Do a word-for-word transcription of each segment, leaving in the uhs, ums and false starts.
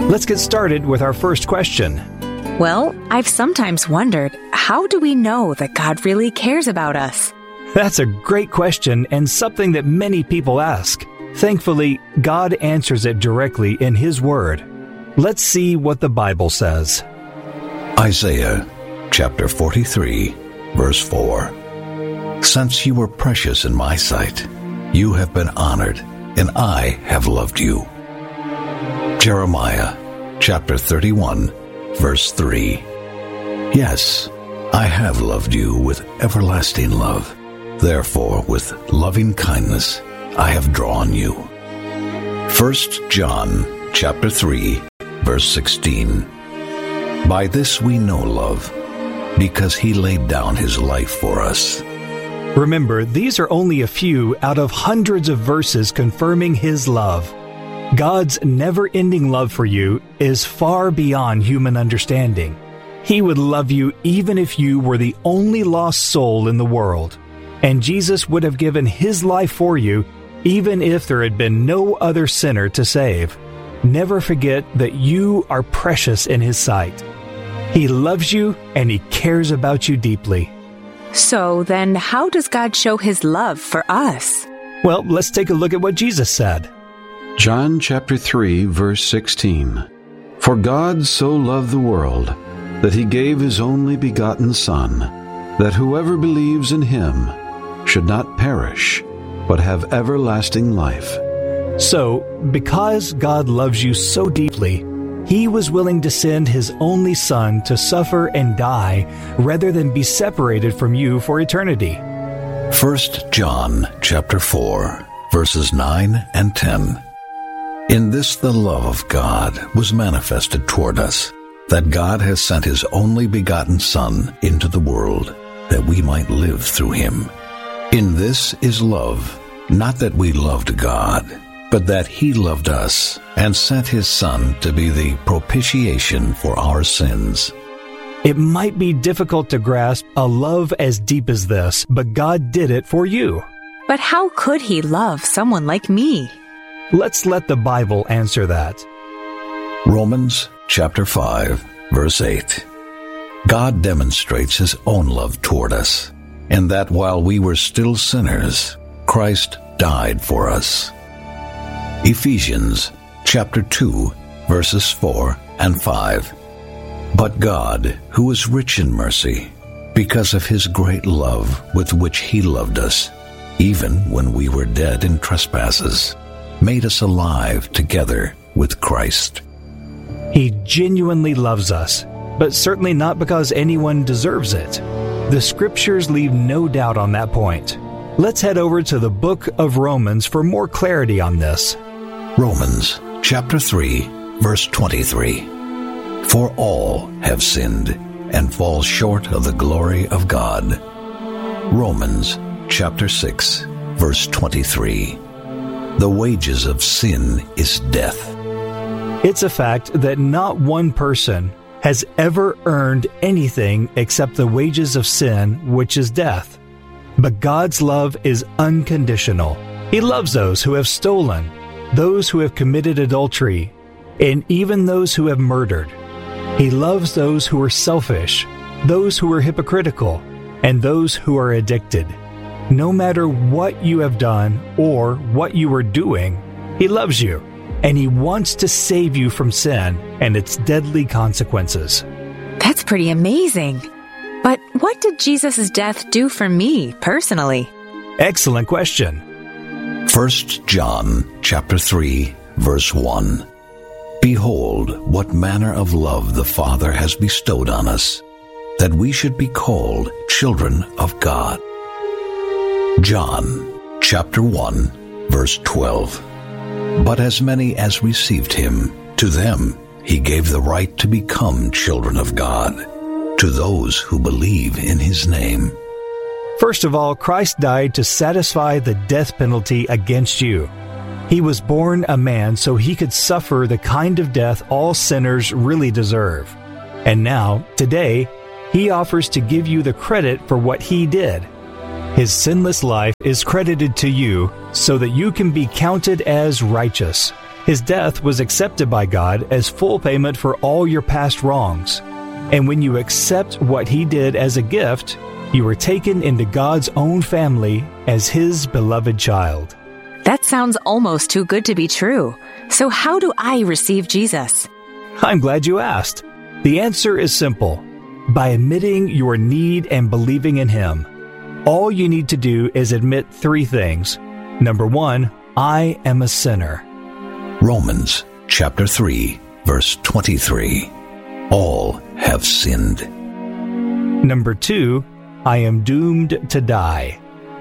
Let's get started with our first question. Well, I've sometimes wondered, how do we know that God really cares about us? That's a great question and something that many people ask. Thankfully, God answers it directly in His Word. Let's see what the Bible says. Isaiah chapter forty-three, verse four. Since you were precious in my sight, you have been honored, and I have loved you. Jeremiah chapter thirty-one, verse three. Yes, I have loved you with everlasting love. Therefore, with loving kindness, I have drawn you. First John chapter three, verse sixteen. By this we know love, because He laid down His life for us. Remember, these are only a few out of hundreds of verses confirming His love. God's never-ending love for you is far beyond human understanding. He would love you even if you were the only lost soul in the world. And Jesus would have given His life for you even if there had been no other sinner to save. Never forget that you are precious in His sight. He loves you and He cares about you deeply. So then, how does God show His love for us? Well, let's take a look at what Jesus said. John chapter three, verse sixteen. For God so loved the world, that He gave His only begotten Son, that whoever believes in Him should not perish, but have everlasting life. So, because God loves you so deeply, He was willing to send His only Son to suffer and die rather than be separated from you for eternity. First John chapter four, verses nine and ten. In this the love of God was manifested toward us, that God has sent His only begotten Son into the world, that we might live through Him. In this is love, not that we loved God, but that He loved us and sent His Son to be the propitiation for our sins. It might be difficult to grasp a love as deep as this, but God did it for you. But how could He love someone like me? Let's let the Bible answer that. Romans chapter five, verse eight. God demonstrates His own love toward us, and that while we were still sinners, Christ died for us. Ephesians chapter two, verses four and five. But God, who is rich in mercy, because of His great love with which He loved us, even when we were dead in trespasses, made us alive together with Christ. He genuinely loves us, but certainly not because anyone deserves it. The Scriptures leave no doubt on that point. Let's head over to the book of Romans for more clarity on this. Romans chapter three, verse twenty-three. For all have sinned and fall short of the glory of God. Romans chapter six, verse twenty-three. The wages of sin is death. It's a fact that not one person has ever earned anything except the wages of sin, which is death. But God's love is unconditional. He loves those who have stolen, those who have committed adultery, and even those who have murdered. He loves those who are selfish, those who are hypocritical, and those who are addicted. No matter what you have done or what you are doing, He loves you, and He wants to save you from sin and its deadly consequences. That's pretty amazing. But what did Jesus' death do for me personally? Excellent question. First John chapter three, verse one. Behold, what manner of love the Father has bestowed on us, that we should be called children of God. John chapter one, verse twelve. But as many as received Him, to them He gave the right to become children of God, to those who believe in His name. First of all, Christ died to satisfy the death penalty against you. He was born a man so He could suffer the kind of death all sinners really deserve. And now, today, He offers to give you the credit for what He did. His sinless life is credited to you so that you can be counted as righteous. His death was accepted by God as full payment for all your past wrongs. And when you accept what He did as a gift, you are taken into God's own family as His beloved child. That sounds almost too good to be true. So how do I receive Jesus? I'm glad you asked. The answer is simple. By admitting your need and believing in Him. All you need to do is admit three things. Number one, I am a sinner. Romans chapter three, verse twenty-three. All have sinned. Number two, I am doomed to die.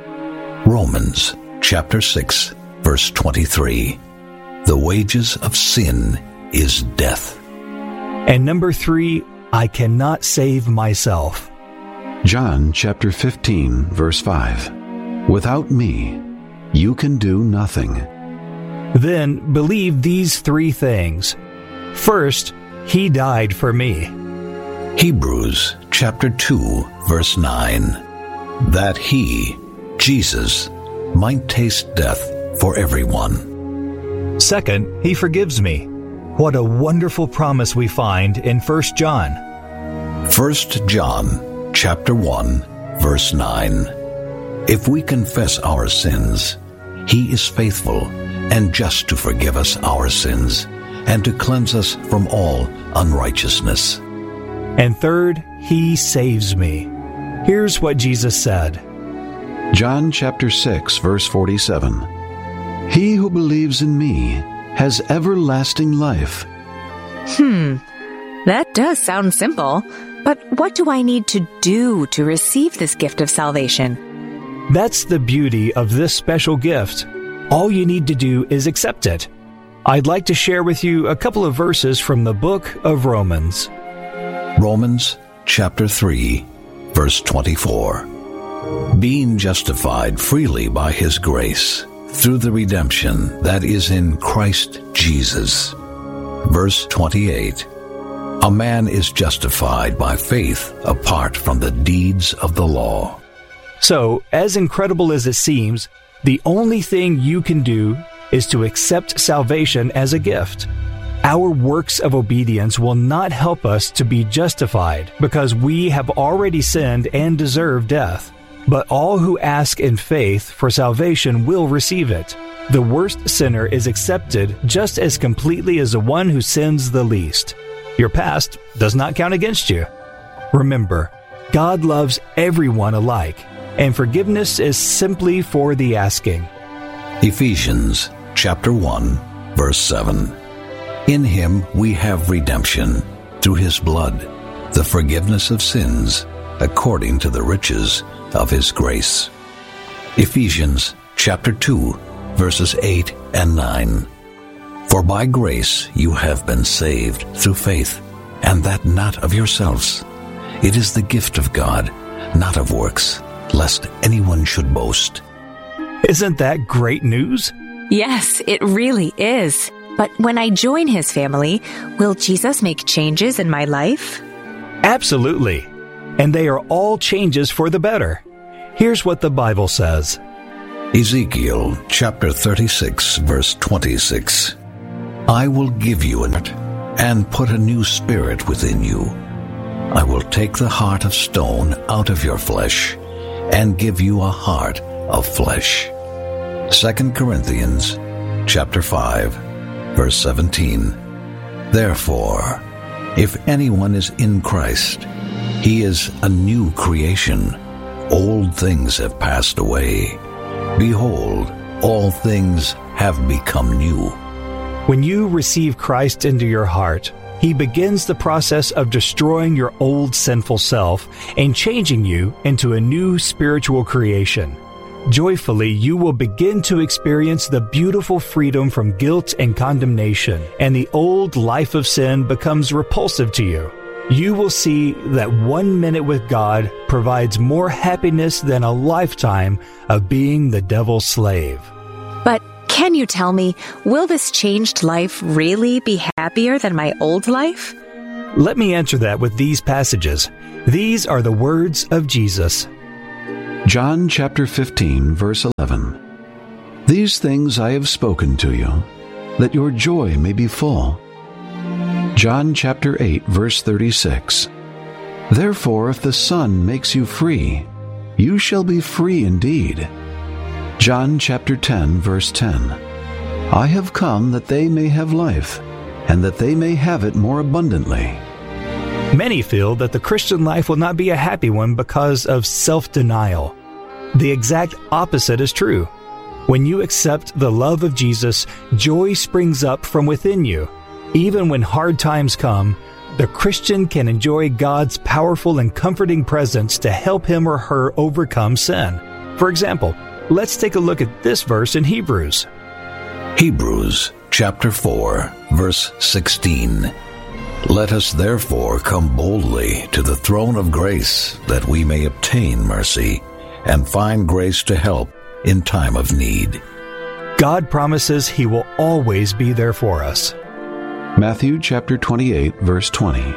Romans chapter six, verse twenty-three. The wages of sin is death. And number three, I cannot save myself. John chapter fifteen, verse five. Without me, you can do nothing. Then believe these three things. First, He died for me. Hebrews chapter two, verse nine. That He, Jesus, might taste death for everyone. Second, He forgives me. What a wonderful promise we find in First John. First John chapter one, verse nine. If we confess our sins, He is faithful and just to forgive us our sins and to cleanse us from all unrighteousness. And third, He saves me. Here's what Jesus said. John chapter six, verse forty-seven. He who believes in me has everlasting life. Hmm, that does sound simple. But what do I need to do to receive this gift of salvation? That's the beauty of this special gift. All you need to do is accept it. I'd like to share with you a couple of verses from the book of Romans. Romans chapter three, verse twenty-four. Being justified freely by His grace, through the redemption that is in Christ Jesus. Verse twenty-eight. A man is justified by faith apart from the deeds of the law. So, as incredible as it seems, the only thing you can do is to accept salvation as a gift. Our works of obedience will not help us to be justified because we have already sinned and deserve death. But all who ask in faith for salvation will receive it. The worst sinner is accepted just as completely as the one who sins the least. Your past does not count against you. Remember, God loves everyone alike, and forgiveness is simply for the asking. Ephesians chapter one, verse seven. In Him we have redemption, through His blood, the forgiveness of sins, according to the riches of His grace. Ephesians chapter two, verses eight and nine. For by grace you have been saved through faith, and that not of yourselves. It is the gift of God, not of works, lest anyone should boast. Isn't that great news? Yes, it really is. But when I join His family, will Jesus make changes in my life? Absolutely. And they are all changes for the better. Here's what the Bible says. Ezekiel chapter thirty-six, verse twenty-six. I will give you an heart and put a new spirit within you. I will take the heart of stone out of your flesh and give you a heart of flesh. Second Corinthians chapter five, verse seventeen. Therefore, if anyone is in Christ, he is a new creation. Old things have passed away. Behold, all things have become new. When you receive Christ into your heart, He begins the process of destroying your old sinful self and changing you into a new spiritual creation. Joyfully, you will begin to experience the beautiful freedom from guilt and condemnation, and the old life of sin becomes repulsive to you. You will see that one minute with God provides more happiness than a lifetime of being the devil's slave. But can you tell me, will this changed life really be happier than my old life? Let me answer that with these passages. These are the words of Jesus. John chapter fifteen, verse eleven. These things I have spoken to you, that your joy may be full. John chapter eight, verse thirty-six. Therefore, if the Son makes you free, you shall be free indeed. John chapter ten, verse ten. I have come that they may have life, and that they may have it more abundantly. Many feel that the Christian life will not be a happy one because of self-denial. The exact opposite is true. When you accept the love of Jesus, joy springs up from within you. Even when hard times come, the Christian can enjoy God's powerful and comforting presence to help him or her overcome sin. For example, let's take a look at this verse in Hebrews. Hebrews chapter four, verse sixteen. Let us therefore come boldly to the throne of grace, that we may obtain mercy and find grace to help in time of need. God promises He will always be there for us. Matthew chapter twenty-eight, verse twenty.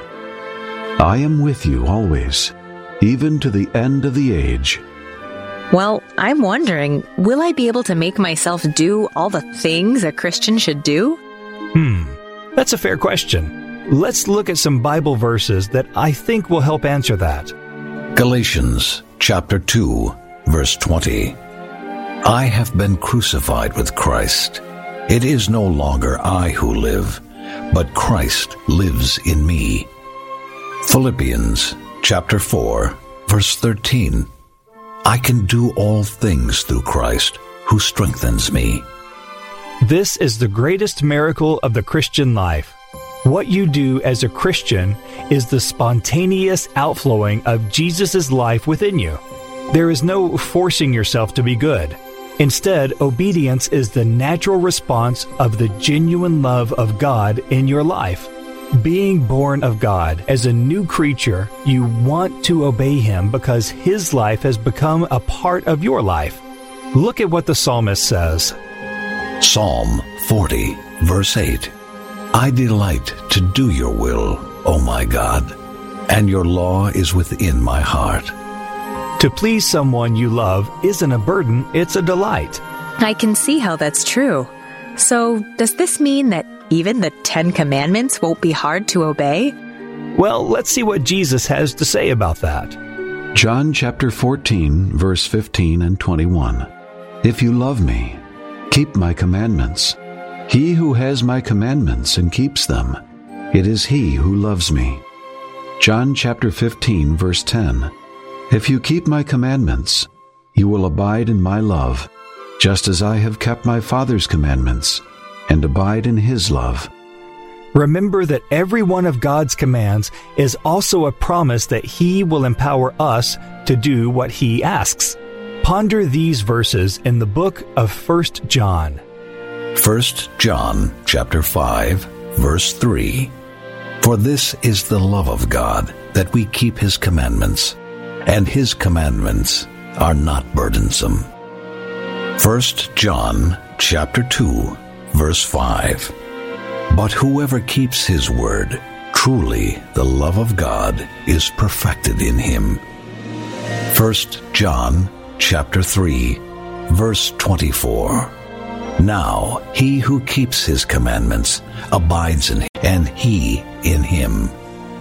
I am with you always, even to the end of the age. Well, I'm wondering, will I be able to make myself do all the things a Christian should do? Hmm, that's a fair question. Let's look at some Bible verses that I think will help answer that. Galatians chapter two, verse twenty. I have been crucified with Christ. It is no longer I who live, but Christ lives in me. Philippians chapter four, verse thirteen. I can do all things through Christ, who strengthens me. This is the greatest miracle of the Christian life. What you do as a Christian is the spontaneous outflowing of Jesus' life within you. There is no forcing yourself to be good. Instead, obedience is the natural response of the genuine love of God in your life. Being born of God as a new creature, you want to obey Him because His life has become a part of your life. Look at what the psalmist says. Psalm forty, verse eight. I delight to do your will, O my God, and your law is within my heart. To please someone you love isn't a burden, it's a delight. I can see how that's true. So, does this mean that even the Ten Commandments won't be hard to obey? Well, let's see what Jesus has to say about that. John chapter fourteen, verse fifteen and twenty-one. If you love me, keep my commandments. He who has my commandments and keeps them, it is he who loves me. John chapter fifteen, verse ten. If you keep my commandments, you will abide in my love, just as I have kept my Father's commandments and abide in his love. Remember that every one of God's commands is also a promise that He will empower us to do what He asks. Ponder these verses in the book of First John. First John chapter five, verse three. For this is the love of God, that we keep His commandments, and His commandments are not burdensome. First John chapter two, verse five. But whoever keeps His word, truly the love of God is perfected in him. First John chapter three, verse twenty-four. Now he who keeps His commandments abides in him, and he in him.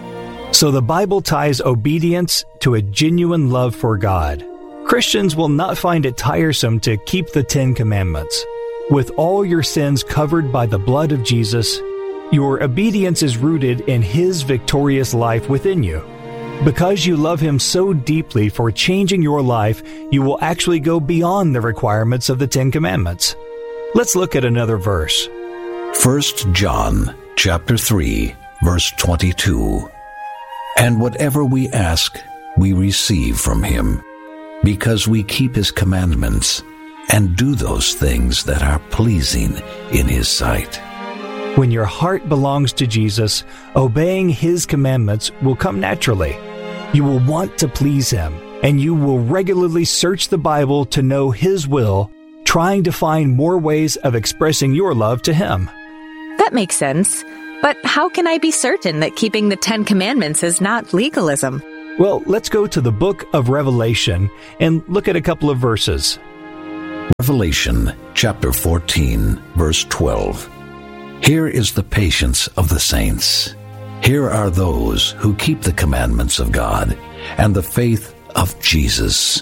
So the Bible ties obedience to a genuine love for God. Christians will not find it tiresome to keep the Ten Commandments. With all your sins covered by the blood of Jesus, your obedience is rooted in His victorious life within you. Because you love Him so deeply for changing your life, you will actually go beyond the requirements of the Ten Commandments. Let's look at another verse. First John chapter three, verse twenty-two. And whatever we ask, we receive from Him, because we keep His commandments and do those things that are pleasing in His sight. When your heart belongs to Jesus, obeying His commandments will come naturally. You will want to please Him, and you will regularly search the Bible to know His will, trying to find more ways of expressing your love to Him. That makes sense. But how can I be certain that keeping the Ten Commandments is not legalism? Well, let's go to the book of Revelation and look at a couple of verses. Revelation chapter fourteen, verse twelve. Here is the patience of the saints. Here are those who keep the commandments of God and the faith of Jesus.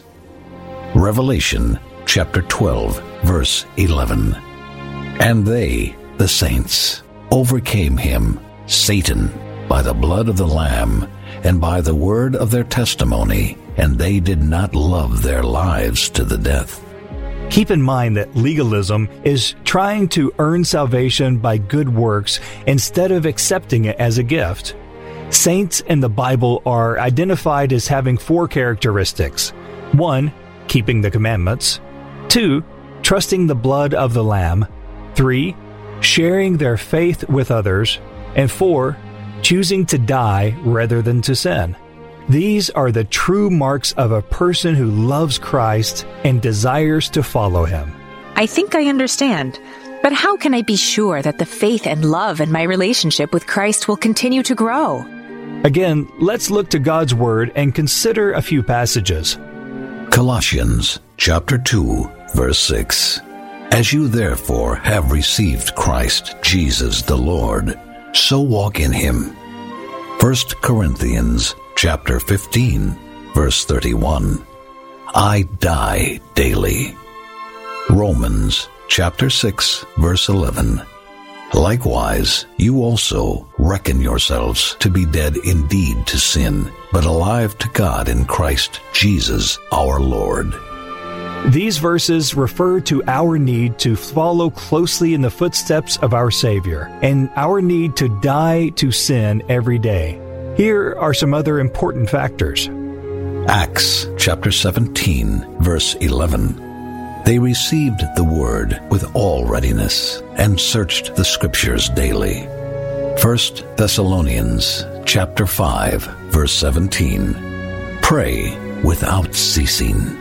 Revelation chapter twelve, verse eleven. And they, the saints, overcame him, Satan, by the blood of the Lamb and by the word of their testimony, and they did not love their lives to the death. Keep in mind that legalism is trying to earn salvation by good works instead of accepting it as a gift. Saints in the Bible are identified as having four characteristics. One, keeping the commandments. Two, trusting the blood of the Lamb. Three, sharing their faith with others. And four, choosing to die rather than to sin. These are the true marks of a person who loves Christ and desires to follow him. I think I understand. But how can I be sure that the faith and love in my relationship with Christ will continue to grow? Again, let's look to God's Word and consider a few passages. Colossians chapter two, verse six. As you therefore have received Christ Jesus the Lord, so walk in him. First Corinthians chapter fifteen, verse thirty-one. I die daily. Romans chapter six, verse eleven. Likewise, you also reckon yourselves to be dead indeed to sin, but alive to God in Christ Jesus our Lord. These verses refer to our need to follow closely in the footsteps of our Savior and our need to die to sin every day. Here are some other important factors. Acts chapter seventeen, verse eleven. They received the word with all readiness and searched the Scriptures daily. First Thessalonians chapter five, verse seventeen. Pray without ceasing.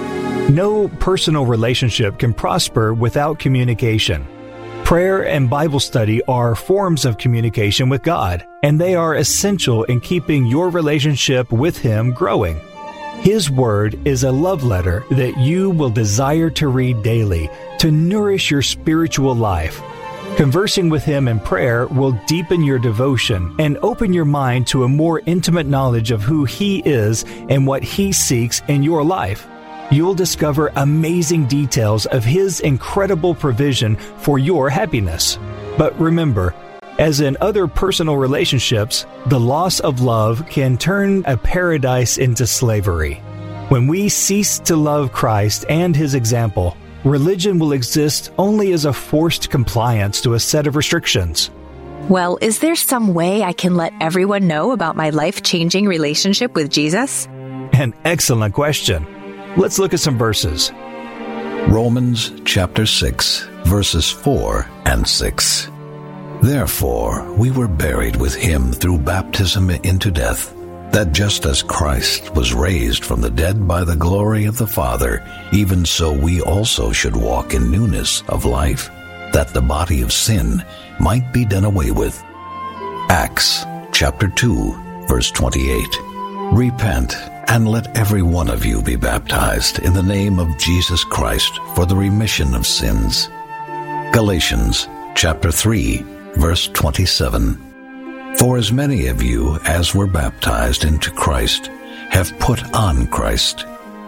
No personal relationship can prosper without communication. Prayer and Bible study are forms of communication with God, and they are essential in keeping your relationship with Him growing. His Word is a love letter that you will desire to read daily to nourish your spiritual life. Conversing with Him in prayer will deepen your devotion and open your mind to a more intimate knowledge of who He is and what He seeks in your life. You'll discover amazing details of His incredible provision for your happiness. But remember, as in other personal relationships, the loss of love can turn a paradise into slavery. When we cease to love Christ and His example, religion will exist only as a forced compliance to a set of restrictions. Well, is there some way I can let everyone know about my life-changing relationship with Jesus? An excellent question. Let's look at some verses. Romans chapter six, verses four and six. Therefore we were buried with him through baptism into death, that just as Christ was raised from the dead by the glory of the Father, even so we also should walk in newness of life, that the body of sin might be done away with. Acts chapter two, verse twenty-eight. Repent, and let every one of you be baptized in the name of Jesus Christ for the remission of sins. Galatians chapter three, verse twenty-seven. For as many of you as were baptized into Christ have put on Christ.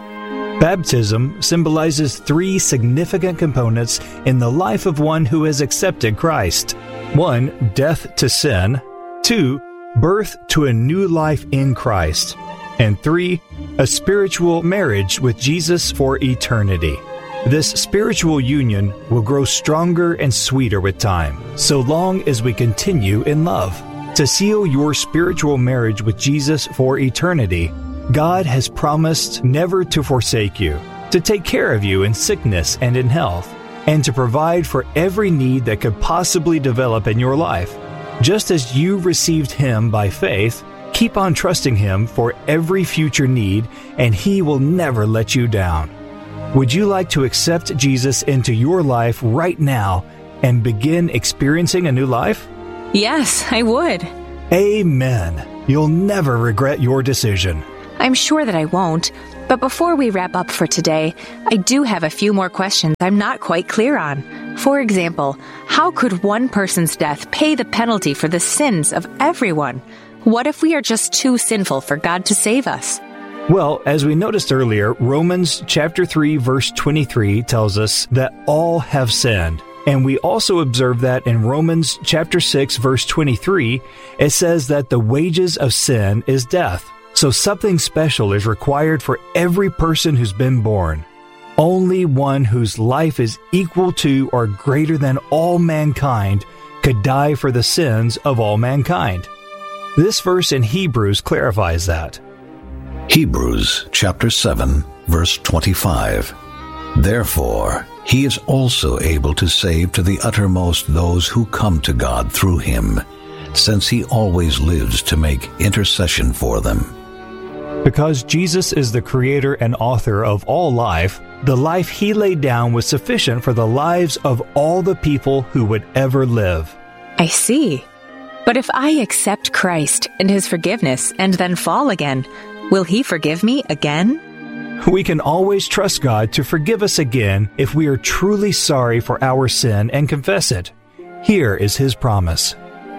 Baptism symbolizes three significant components in the life of one who has accepted Christ. One, death to sin. Two, birth to a new life in Christ. And three, a spiritual marriage with Jesus for eternity. This spiritual union will grow stronger and sweeter with time, so long as we continue in love. To seal your spiritual marriage with Jesus for eternity, God has promised never to forsake you, to take care of you in sickness and in health, and to provide for every need that could possibly develop in your life. Just as you received Him by faith, keep on trusting Him for every future need, and He will never let you down. Would you like to accept Jesus into your life right now and begin experiencing a new life? Yes, I would. Amen. You'll never regret your decision. I'm sure that I won't. But before we wrap up for today, I do have a few more questions I'm not quite clear on. For example, how could one person's death pay the penalty for the sins of everyone? What if we are just too sinful for God to save us? Well, as we noticed earlier, Romans chapter three verse twenty-three tells us that all have sinned. And we also observe that in Romans chapter six verse twenty-three, it says that the wages of sin is death. So something special is required for every person who's been born. Only one whose life is equal to or greater than all mankind could die for the sins of all mankind. This verse in Hebrews clarifies that. Hebrews chapter seven, verse twenty-five. Therefore, he is also able to save to the uttermost those who come to God through him, since he always lives to make intercession for them. Because Jesus is the creator and author of all life, the life he laid down was sufficient for the lives of all the people who would ever live. I see. But if I accept Christ and his forgiveness and then fall again, will he forgive me again? We can always trust God to forgive us again if we are truly sorry for our sin and confess it. Here is his promise.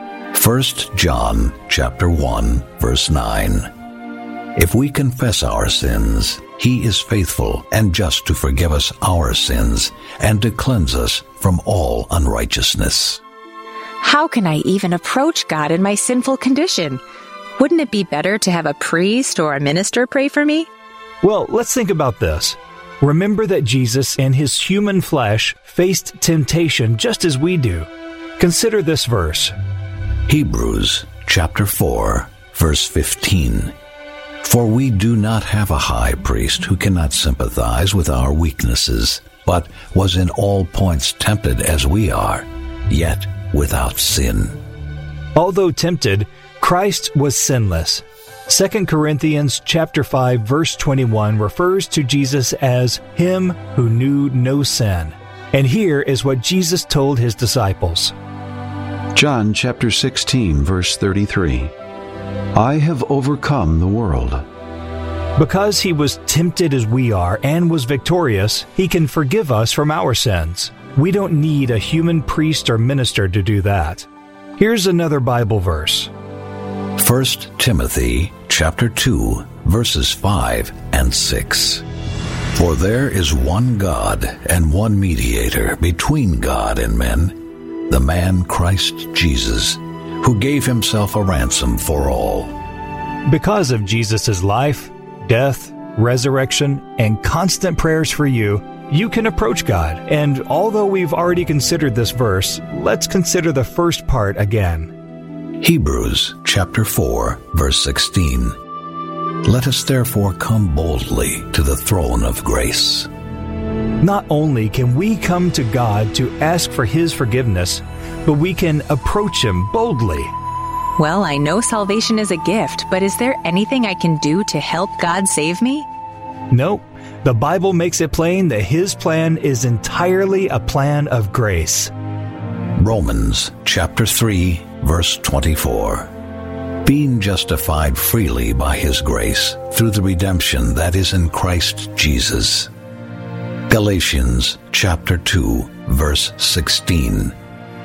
First John chapter one, verse nine. If we confess our sins, he is faithful and just to forgive us our sins and to cleanse us from all unrighteousness. How can I even approach God in my sinful condition? Wouldn't it be better to have a priest or a minister pray for me? Well, let's think about this. Remember that Jesus in his human flesh faced temptation just as we do. Consider this verse. Hebrews chapter four, verse fifteen. For we do not have a high priest who cannot sympathize with our weaknesses, but was in all points tempted as we are, yet without sin. Although tempted, Christ was sinless. Second Corinthians chapter five verse twenty-one refers to Jesus as him who knew no sin. And here is what Jesus told his disciples. John chapter sixteen verse thirty-three. I have overcome the world. Because he was tempted as we are and was victorious, he can forgive us from our sins. We don't need a human priest or minister to do that. Here's another Bible verse. First Timothy chapter two, verses five and six. For there is one God and one mediator between God and men, the man Christ Jesus, who gave himself a ransom for all. Because of Jesus' life, death, resurrection, and constant prayers for you, you can approach God. And although we've already considered this verse, let's consider the first part again. Hebrews chapter four, verse sixteen. Let us therefore come boldly to the throne of grace. Not only can we come to God to ask for his forgiveness, but we can approach him boldly. Well, I know salvation is a gift, but is there anything I can do to help God save me? Nope. The Bible makes it plain that his plan is entirely a plan of grace. Romans chapter three, verse twenty-four. Being justified freely by his grace through the redemption that is in Christ Jesus. Galatians chapter two, verse sixteen.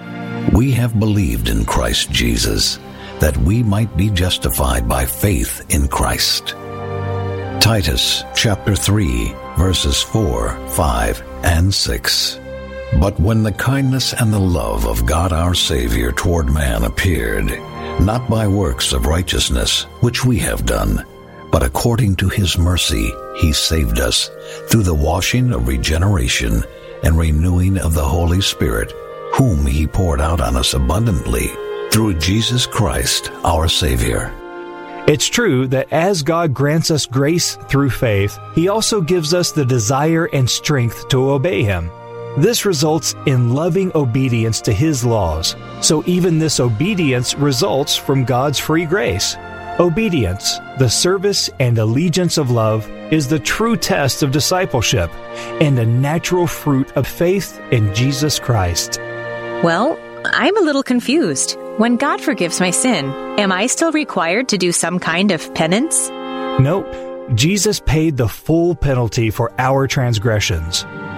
We have believed in Christ Jesus, that we might be justified by faith in Christ. Titus chapter three, verses four, five, and six. But when the kindness and the love of God our Savior toward man appeared, not by works of righteousness which we have done, but according to his mercy he saved us through the washing of regeneration and renewing of the Holy Spirit, whom he poured out on us abundantly through Jesus Christ our Savior. It's true that as God grants us grace through faith, he also gives us the desire and strength to obey him. This results in loving obedience to his laws. So even this obedience results from God's free grace. Obedience, the service and allegiance of love, is the true test of discipleship and a natural fruit of faith in Jesus Christ. Well, I'm a little confused. When God forgives my sin, am I still required to do some kind of penance? Nope. Jesus paid the full penalty for our transgressions.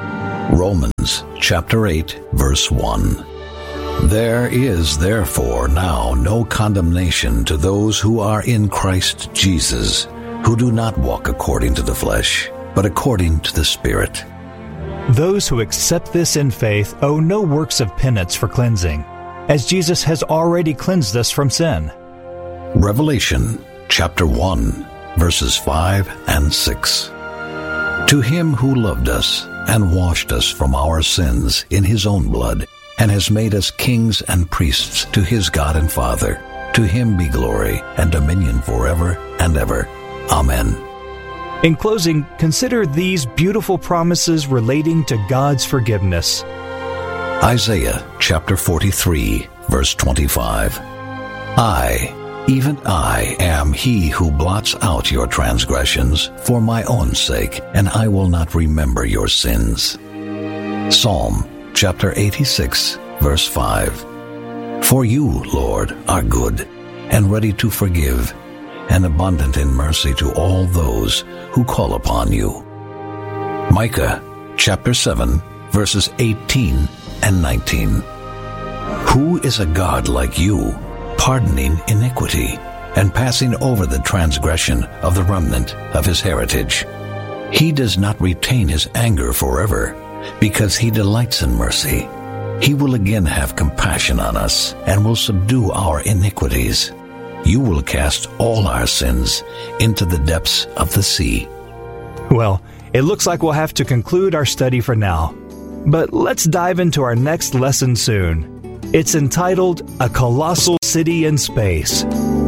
Romans chapter eight, verse one. There is therefore now no condemnation to those who are in Christ Jesus, who do not walk according to the flesh, but according to the Spirit. Those who accept this in faith owe no works of penance for cleansing, as Jesus has already cleansed us from sin. Revelation chapter one, verses five and six. To him who loved us and washed us from our sins in his own blood, and has made us kings and priests to his God and Father, to him be glory and dominion forever and ever. Amen. In closing, consider these beautiful promises relating to God's forgiveness. Isaiah chapter forty-three, verse twenty-five. I, even I, am he who blots out your transgressions for my own sake, and I will not remember your sins. Psalm chapter eighty-six, verse five. For you, Lord, are good, and ready to forgive, and abundant in mercy to all those who call upon you. Micah chapter seven, verses eighteen and nineteen. Who is a God like you, pardoning iniquity, and passing over the transgression of the remnant of his heritage? He does not retain his anger forever, because he delights in mercy. He will again have compassion on us, and will subdue our iniquities. You will cast all our sins into the depths of the sea. Well, it looks like we'll have to conclude our study for now. But let's dive into our next lesson soon. It's entitled, A Colossal City in Space.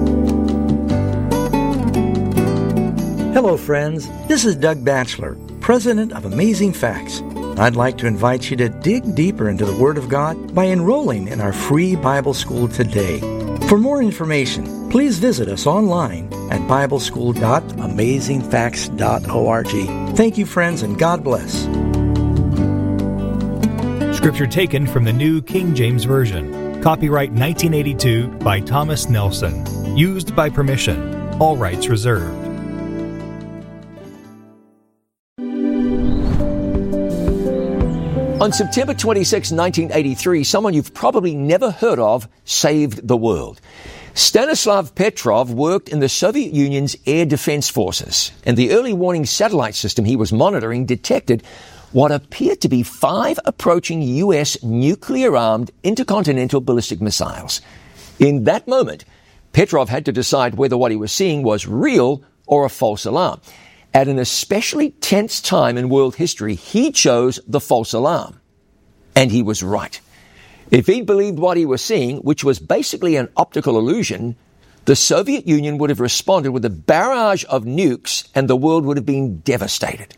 Hello, friends. This is Doug Batchelor, president of Amazing Facts. I'd like to invite you to dig deeper into the Word of God by enrolling in our free Bible school today. For more information, please visit us online at bible school dot amazing facts dot org. Thank you, friends, and God bless. Scripture taken from the New King James Version. Copyright nineteen eighty-two by Thomas Nelson. Used by permission. All rights reserved. On September twenty-sixth, nineteen eighty-three, someone you've probably never heard of saved the world. Stanislav Petrov worked in the Soviet Union's air defense forces, and the early warning satellite system he was monitoring detected what appeared to be five approaching U S nuclear-armed intercontinental ballistic missiles. In that moment, Petrov had to decide whether what he was seeing was real or a false alarm. At an especially tense time in world history, he chose the false alarm. And he was right. If he'd believed what he was seeing, which was basically an optical illusion, the Soviet Union would have responded with a barrage of nukes and the world would have been devastated.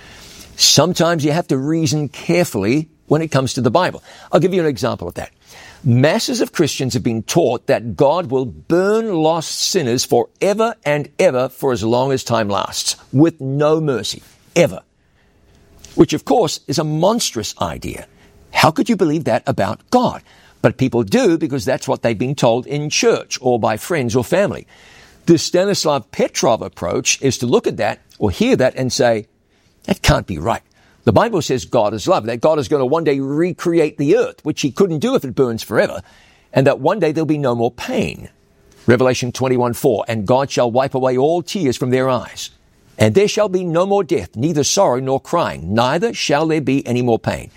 Sometimes you have to reason carefully when it comes to the Bible. I'll give you an example of that. Masses of Christians have been taught that God will burn lost sinners forever and ever for as long as time lasts, with no mercy, ever. Which, of course, is a monstrous idea. How could you believe that about God? But people do because that's what they've been told in church or by friends or family. The Stanislav Petrov approach is to look at that or hear that and say, that can't be right. The Bible says God is love, that God is going to one day recreate the earth, which he couldn't do if it burns forever, and that one day there'll be no more pain. Revelation twenty-one four, and God shall wipe away all tears from their eyes. And there shall be no more death, neither sorrow nor crying, neither shall there be any more pain.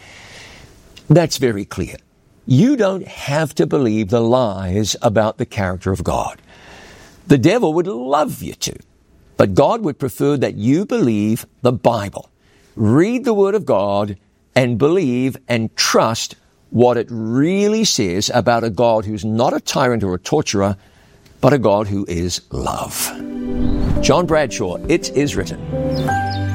That's very clear. You don't have to believe the lies about the character of God. The devil would love you to, but God would prefer that you believe the Bible. Read the Word of God and believe and trust what it really says about a God who's not a tyrant or a torturer, but a God who is love. John Bradshaw, It Is Written.